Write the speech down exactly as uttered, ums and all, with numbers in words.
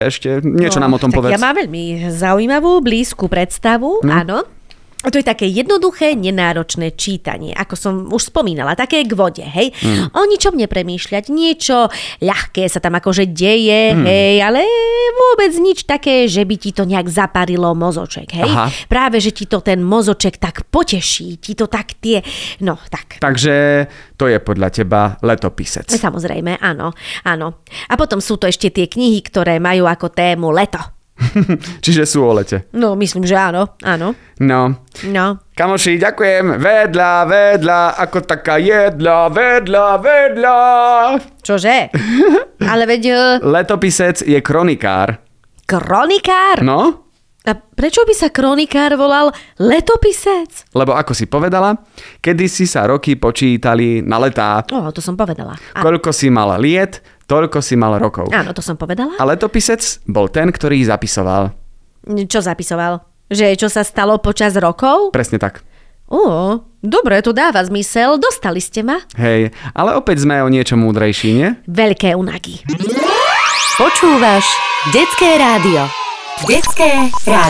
Ešte niečo no, nám o tom tak povedz. Ja mám veľmi zaujímavú, blízku predstavu, no. Áno. A to je také jednoduché, nenáročné čítanie, ako som už spomínala, také k vode, hej. Mm. O ničom nepremýšľať, niečo ľahké sa tam akože deje, mm. hej, ale vôbec nič také, že by ti to nejak zaparilo mozoček, hej. Aha. Práve, že ti to ten mozoček tak poteší, ti to tak tie, no tak. Takže to je podľa teba letopisec. Samozrejme, áno, áno. A potom sú to ešte tie knihy, ktoré majú ako tému leto. Čiže sú o lete. No, myslím, že áno, áno. No. No. Kamoši, ďakujem. Vedľa, vedľa, ako taká jedla, vedľa, vedľa. Čože? Ale veď... Letopisec je kronikár. Kronikár? No? A prečo by sa kronikár volal letopisec? Lebo ako si povedala, kedysi sa roky počítali na letá. O, to som povedala. A... Koľko si mal liet, toľko si mal rokov. Áno, to som povedala. A letopisec bol ten, ktorý zapisoval. Čo zapisoval? Že čo sa stalo počas rokov? Presne tak. Ó, dobre, to dáva zmysel. Dostali ste ma. Hej, ale opäť sme o niečo múdrejší, nie? Veľké unaky. Počúvaš Detské rádio. Detské rádio.